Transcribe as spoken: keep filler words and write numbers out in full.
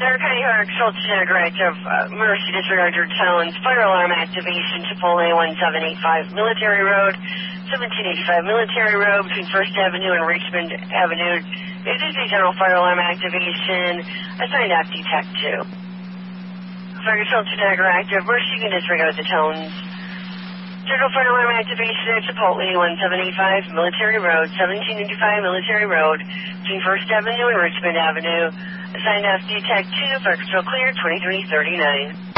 Center County Fire Control Center Directive, uh, Mercy Disregard your tones, fire alarm activation, Chipotle one seven eight five Military Road, seventeen eighty-five Military Road, between First Avenue and Richmond Avenue. It is a general fire alarm activation, assigned F D Tech two. Fire Control Center Directive, Mercy, you can disregard the tones. General fire alarm activation at Chipotle one seven eight five Military Road, seventeen eighty-five Military Road, between First Avenue and Richmond Avenue. Assigned F D Tech two, Fire Control clear, twenty-three thirty-nine.